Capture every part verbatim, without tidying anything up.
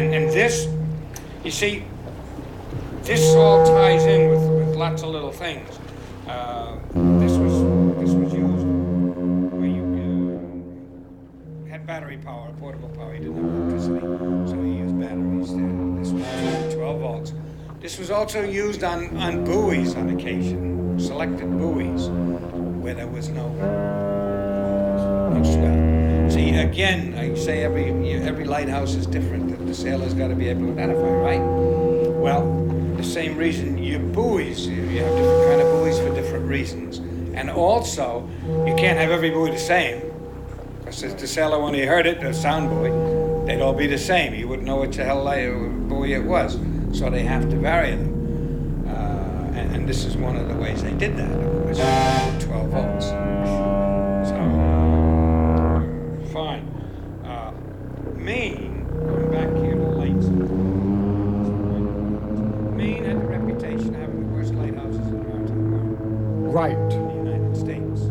and, and this, you see, this all ties in with, with lots of little things. Uh, this was this was used where you uh, had battery power, portable power. You didn't have electricity, so you used batteries. There. This was twelve volts. This was also used on, on buoys on occasion, selected buoys, where there was no, no swell. See, again, I say every every lighthouse is different. The sailor's got to be able to identify, right? Well, the same reason, your buoys, you have different kind of buoys for different reasons. And also, you can't have every buoy the same. Because the sailor, when he heard it, the sound buoy, they'd all be the same. He wouldn't know what the hell buoy it was. So they have to vary them. Uh, and, and this is one of the ways they did that, of course, twelve volts. So, uh, fine. Uh, Maine, going back here to lights. Maine had the reputation of having the worst lighthouses in the entire world. Right. In the United States.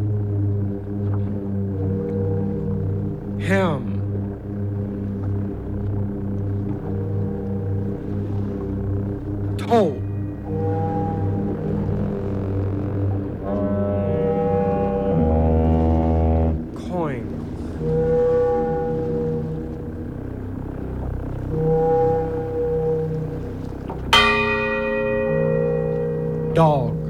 Him. Toll. Coin. Dog.